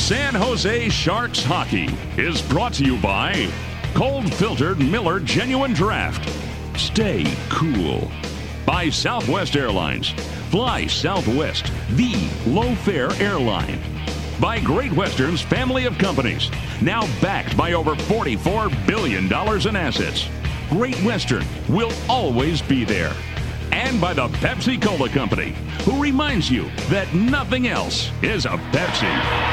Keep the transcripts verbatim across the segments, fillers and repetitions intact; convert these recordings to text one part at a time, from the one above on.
San Jose Sharks Hockey is brought to you by Cold Filtered Miller Genuine Draft. Stay cool. By Southwest Airlines. Fly Southwest, the low-fare airline. By Great Western's family of companies, now backed by over forty-four billion dollars in assets. Great Western will always be there. And by the Pepsi-Cola Company, who reminds you that nothing else is a Pepsi.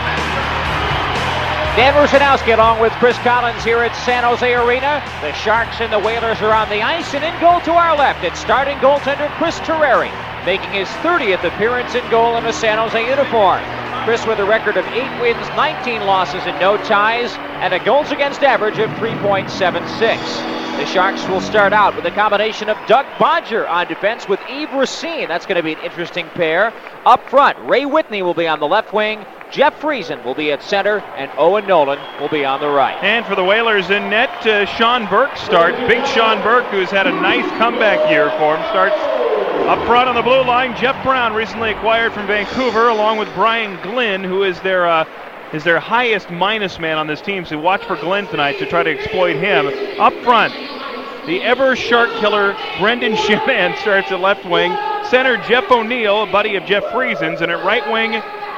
Dan Rusanowski along with Chris Collins here at San Jose Arena. The Sharks and the Whalers are on the ice, and in goal to our left, it's starting goaltender Chris Terreri, making his thirtieth appearance in goal in a San Jose uniform. Chris with a record of eight wins, nineteen losses, and no ties, and a goals against average of three point seven six. The Sharks will start out with a combination of Doug Bodger on defense with Yves Racine. That's going to be an interesting pair. Up front, Ray Whitney will be on the left wing, Jeff Friesen will be at center, and Owen Nolan will be on the right. And for the Whalers in net, uh, Sean Burke starts. Big Sean Burke, who's had a nice comeback year for him, starts up front on the blue line. Jeff Brown, recently acquired from Vancouver, along with Brian Glynn, who is their uh, is their highest minus man on this team. So watch for Glynn tonight to try to exploit him. Up front, the ever shark killer Brendan Shanahan starts at left wing. Center, Jeff O'Neill, a buddy of Jeff Friesen's, and at right wing,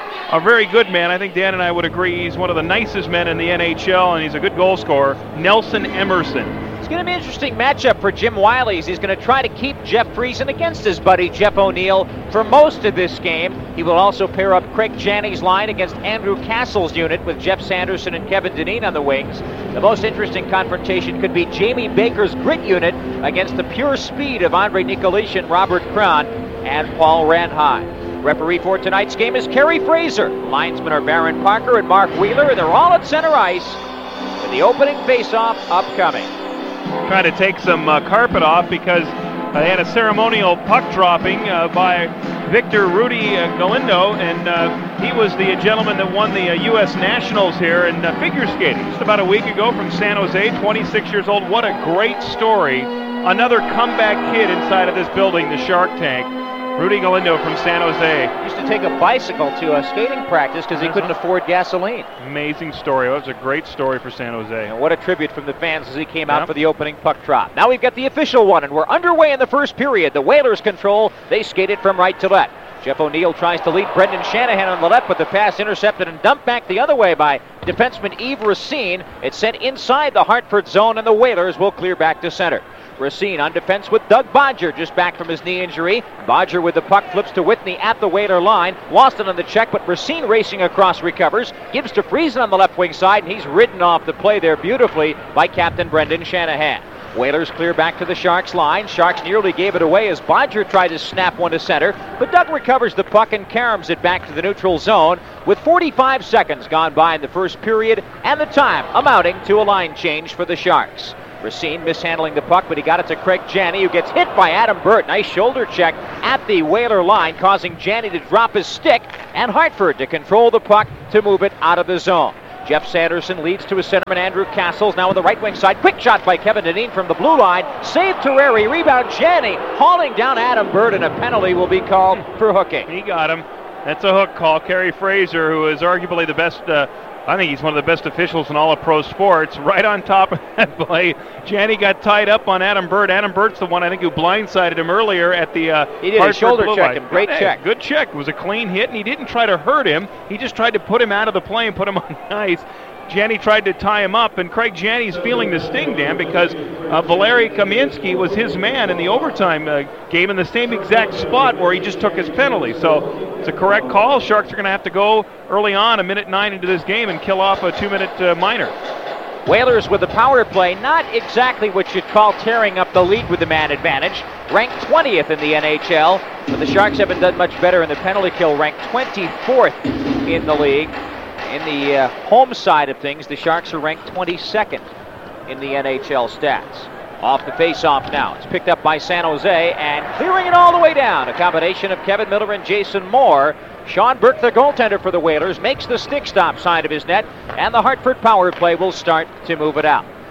a very good man. I think Dan and I would agree he's one of the nicest men in the N H L, and he's a good goal scorer, Nelson Emerson. It's going to be an interesting matchup for Jim Wiley. He's going to try to keep Jeff Friesen against his buddy Jeff O'Neill for most of this game. He will also pair up Craig Janney's line against Andrew Castle's unit with Jeff Sanderson and Kevin Dineen on the wings. The most interesting confrontation could be Jamie Baker's grit unit against the pure speed of Andre Nikolic, Robert Cron, and Paul Ranhai. Referee for tonight's game is Kerry Fraser. Linesmen are Baron Parker and Mark Wheeler, and they're all at center ice with the opening faceoff upcoming. Trying to take some uh, carpet off because uh, they had a ceremonial puck dropping uh, by Victor Rudy uh, Galindo, and uh, he was the gentleman that won the uh, U S Nationals here in uh, figure skating just about a week ago from San Jose, twenty-six years old. What a great story. Another comeback kid inside of this building, the Shark Tank. Rudy Galindo from San Jose. Used to take a bicycle to a skating practice because he couldn't afford gasoline. Amazing story. That was a great story for San Jose. And what a tribute from the fans as he came out yep. for the opening puck drop. Now we've got the official one, and we're underway in the first period. The Whalers control. They skated from right to left. Jeff O'Neill tries to lead Brendan Shanahan on the left, but the pass intercepted and dumped back the other way by defenseman Yves Racine. It's sent inside the Hartford zone, and the Whalers will clear back to center. Racine on defense with Doug Bodger, just back from his knee injury. Bodger with the puck flips to Whitney at the Whaler line. Lost it on the check, but Racine racing across recovers. Gives to Friesen on the left wing side, and he's ridden off the play there beautifully by Captain Brendan Shanahan. Whalers clear back to the Sharks line. Sharks nearly gave it away as Bodger tried to snap one to center, but Doug recovers the puck and caroms it back to the neutral zone with forty-five seconds gone by in the first period, and the time amounting to a line change for the Sharks. Racine mishandling the puck, but he got it to Craig Janney, who gets hit by Adam Burt. Nice shoulder check at the Whaler line, causing Janney to drop his stick, and Hartford to control the puck to move it out of the zone. Jeff Sanderson leads to his centerman Andrew Castles, now on the right wing side. Quick shot by Kevin Dineen from the blue line. Save Terreri, rebound Janney, hauling down Adam Burt, and a penalty will be called for hooking. He got him. That's a hook call. Kerry Fraser, who is arguably the best, uh, I think he's one of the best officials in all of pro sports, right on top of that play. Janney got tied up on Adam Burt. Adam Burt's the one, I think, who blindsided him earlier at the uh, He did a shoulder check him. Great hey, check. Good check. It was a clean hit, and he didn't try to hurt him. He just tried to put him out of the play and put him on the ice. Janney tried to tie him up, and Craig Janney's feeling the sting, Dan, because uh, Valeri Kaminsky was his man in the overtime uh, game in the same exact spot where he just took his penalty. So it's a correct call. Sharks are going to have to go early on, a minute nine into this game, and kill off a two-minute uh, minor. Whalers with the power play, not exactly what you'd call tearing up the lead with the man advantage. Ranked twentieth in the N H L, but the Sharks haven't done much better in the penalty kill, ranked twenty-fourth in the league. In the uh, home side of things, the Sharks are ranked twenty-second in the N H L stats. Off the face-off now. It's picked up by San Jose and clearing it all the way down. A combination of Kevin Miller and Jason Moore. Sean Burke, the goaltender for the Whalers, makes the stick stop side of his net, and the Hartford power play will start to move it out.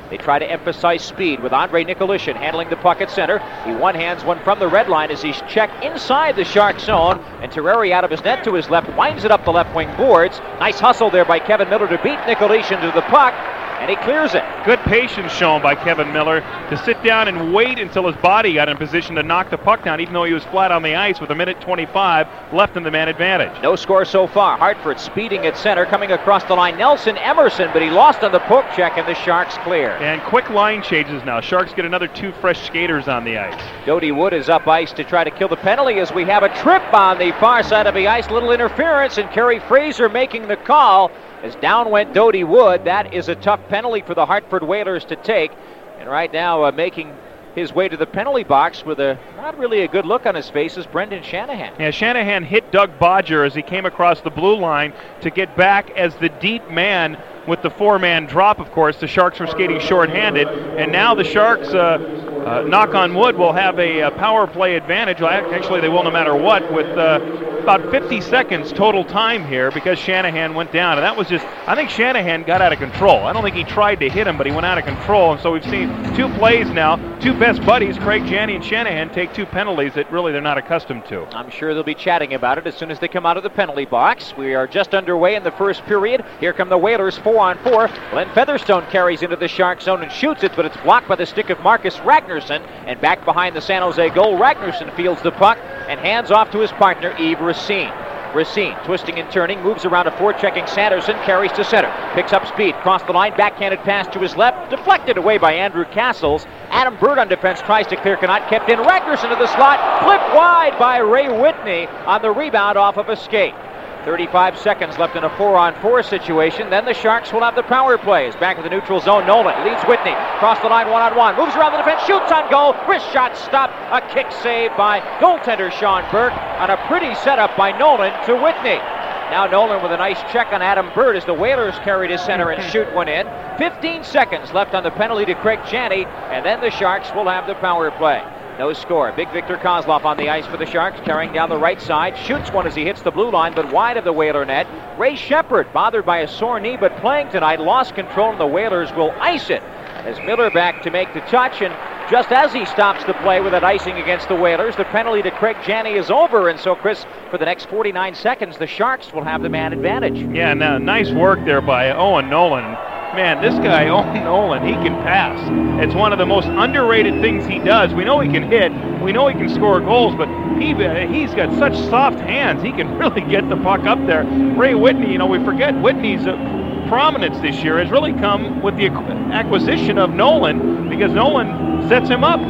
They try to emphasize speed with Andre Nicolishin handling the puck at center. He one-hands one from the red line as he's checked inside the Shark zone. And Terreri out of his net to his left, winds it up the left wing boards. Nice hustle there by Kevin Miller to beat Nicolishin to the puck. And he clears it. Good patience shown by Kevin Miller to sit down and wait until his body got in position to knock the puck down, even though he was flat on the ice with a minute twenty-five left in the man advantage. No score so far. Hartford speeding at center, coming across the line. Nelson Emerson, but he lost on the poke check, and the Sharks clear. And quick line changes now. Sharks get another two fresh skaters on the ice. Dodie Wood is up ice to try to kill the penalty as we have a trip on the far side of the ice. Little interference, and Kerry Fraser making the call. As down went Dodie Wood. That is a tough penalty for the Hartford Whalers to take. And right now uh, making his way to the penalty box with a not really a good look on his face is Brendan Shanahan. Yeah, Shanahan hit Doug Bodger as he came across the blue line to get back as the deep man with the four-man drop, of course. The Sharks were skating shorthanded, and now the Sharks, uh, uh, knock on wood, will have a, a power play advantage. Well, actually, they will no matter what, with uh, about fifty seconds total time here because Shanahan went down. And that was just, I think Shanahan got out of control. I don't think he tried to hit him, but he went out of control. And so we've seen two plays now, two best buddies, Craig Janney and Shanahan, take two penalties that really they're not accustomed to. I'm sure they'll be chatting about it as soon as they come out of the penalty box. We are just underway in the first period. Here come the Whalers, four on four. Glenn Featherstone carries into the Shark zone and shoots it, but it's blocked by the stick of Marcus Ragnarsson. And back behind the San Jose goal, Ragnarsson fields the puck and hands off to his partner, Yves Racine. Racine, twisting and turning, moves around a forechecking Sanderson, carries to center, picks up speed, cross the line, backhanded pass to his left, deflected away by Andrew Castles. Adam Bird on defense tries to clear, cannot, kept in. Ragnarsson to the slot, flipped wide by Ray Whitney on the rebound off of a skate. thirty-five seconds left in a four-on-four situation. Then the Sharks will have the power plays. Back in the neutral zone, Nolan leads Whitney. Cross the line one-on-one. Moves around the defense, shoots on goal. Wrist shot stopped. A kick saved by goaltender Sean Burke on a pretty setup by Nolan to Whitney. Now Nolan with a nice check on Adam Bird as the Whalers carried his center and shoot one in. fifteen seconds left on the penalty to Craig Janney, and then the Sharks will have the power play. No score. Big Victor Kozlov on the ice for the Sharks, carrying down the right side. Shoots one as he hits the blue line, but wide of the Whaler net. Ray Shepard, bothered by a sore knee, but playing tonight, lost control, and the Whalers will ice it. As Miller back to make the touch, and just as he stops the play with that icing against the Whalers, the penalty to Craig Janney is over. And so, Chris, for the next forty-nine seconds, the Sharks will have the man advantage. Yeah, now, nice work there by Owen Nolan. Man, this guy, Owen Nolan, he can pass. It's one of the most underrated things he does. We know he can hit. We know he can score goals, but he, he's got such soft hands. He can really get the puck up there. Ray Whitney, you know, we forget Whitney's uh, prominence this year has really come with the acquisition of Nolan because Nolan sets him up.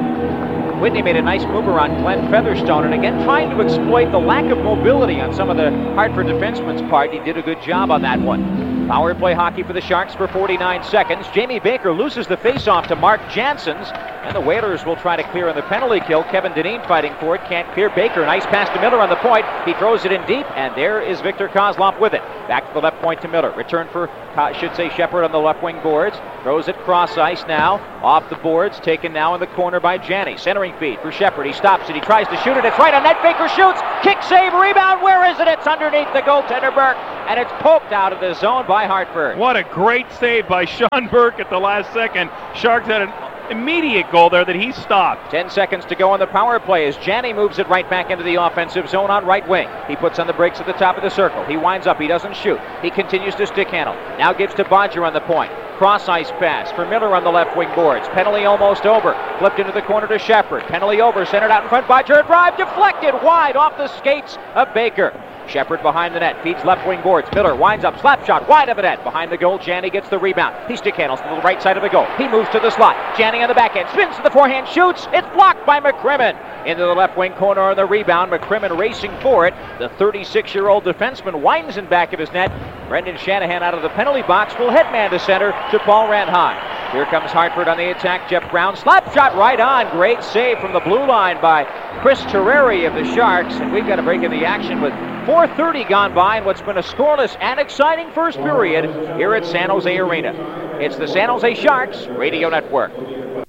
Whitney made a nice move around Glenn Featherstone, and again trying to exploit the lack of mobility on some of the Hartford defensemen's part. He did a good job on that one. Power play hockey for the Sharks for forty-nine seconds. Jamie Baker loses the faceoff to Mark Janssens, and the Whalers will try to clear on the penalty kill. Kevin Dineen fighting for it, can't clear. Baker, nice pass to Miller on the point. He throws it in deep, and there is Victor Kozlov with it. Back to the left point to Miller. Return for, I should say, Shepard on the left wing boards. Throws it cross ice now, off the boards, taken now in the corner by Janney. Centering feed for Shepard. He stops it, he tries to shoot it. It's right on net. Baker shoots. Kick save, rebound. Where is it? It's underneath the goaltender Burke, and it's poked out of the zone by Hartford. What a great save by Sean Burke at the last second. Sharks had an immediate goal there that he stopped. Ten seconds to go on the power play as Janney moves it right back into the offensive zone on right wing. He puts on the brakes at the top of the circle. He winds up. He doesn't shoot. He continues to stick handle. Now gives to Bodger on the point. Cross ice pass for Miller on the left wing boards. Penalty almost over. Flipped into the corner to Shepard. Penalty over. Centered out in front. Bodger drive deflected wide off the skates of Baker. Shepard behind the net, feeds left wing boards. Miller winds up, slap shot, wide of the net. Behind the goal, Janney gets the rebound. He stick handles to the right side of the goal. He moves to the slot. Janney on the backhand, spins to the forehand, shoots. It's blocked by McCrimmon. Into the left wing corner on the rebound. McCrimmon racing for it. The thirty-six-year-old defenseman winds in back of his net. Brendan Shanahan out of the penalty box will head man to center to Paul Ranhine. Here comes Hartford on the attack. Jeff Brown, slap shot right on. Great save from the blue line by Chris Terreri of the Sharks. And we've got a break in the action with four thirty gone by in what's been a scoreless and exciting first period here at San Jose Arena. It's the San Jose Sharks Radio Network.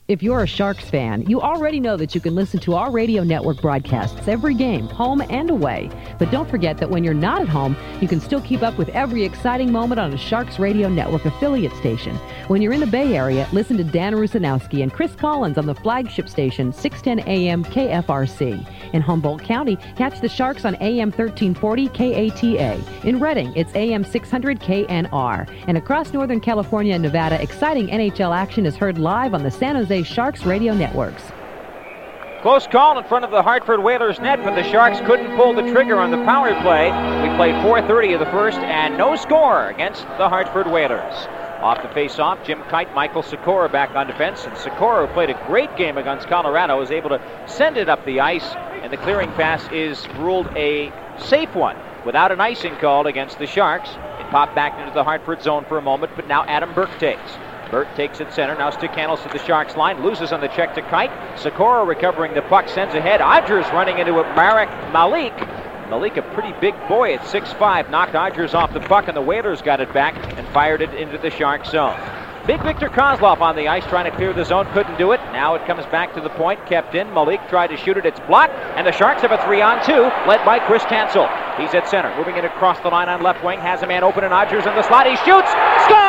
If you're a Sharks fan, you already know that you can listen to our radio network broadcasts every game, home and away. But don't forget that when you're not at home, you can still keep up with every exciting moment on a Sharks Radio Network affiliate station. When you're in the Bay Area, listen to Dan Rusanowski and Chris Collins on the flagship station, six ten A M K F R C. In Humboldt County, catch the Sharks on A M thirteen forty K A T A. In Redding, it's A M six hundred K N R. And across Northern California and Nevada, exciting N H L action is heard live on the San Jose Sharks radio networks. Close call in front of the Hartford Whalers net, but the Sharks couldn't pull the trigger on the power play. We played four thirty of the first and no score against the Hartford Whalers. Off the face-off, Jim Kite, Michael Sikora back on defense, and Sikora, who played a great game against Colorado, was able to send it up the ice, and the clearing pass is ruled a safe one without an icing called against the Sharks. It popped back into the Hartford zone for a moment, but now Adam Burke takes. Burke takes it center. Now Stick handles to the Sharks line. Loses on the check to Kite. Sikora recovering the puck. Sends ahead. Odgers running into it. Marek Malik. Malik, a pretty big boy at six five. Knocked Odgers off the puck, and the Whalers got it back and fired it into the Sharks zone. Big Victor Kozlov on the ice trying to clear the zone. Couldn't do it. Now it comes back to the point. Kept in. Malik tried to shoot it. It's blocked. And the Sharks have a three on two, led by Chris Tansel. He's at center. Moving it across the line on left wing. Has a man open, and Odgers in the slot. He shoots. Score!